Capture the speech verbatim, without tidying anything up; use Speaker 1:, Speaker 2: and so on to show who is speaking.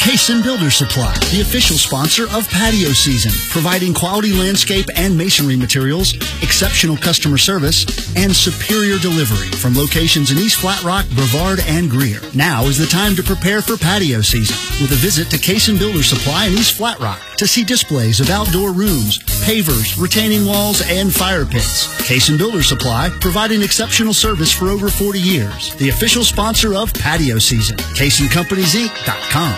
Speaker 1: Cason Builder Supply, the official sponsor of patio season, providing quality landscape and masonry materials, exceptional customer service, and superior delivery from locations in East Flat Rock, Brevard, and Greer. Now is the time to prepare for patio season with a visit to Cason Builder Supply in East Flat Rock to see displays of outdoor rooms, pavers, retaining walls, and fire pits. Cason Builder Supply, providing exceptional service for over forty years. The official sponsor of patio season. Cason Companies Inc dot com.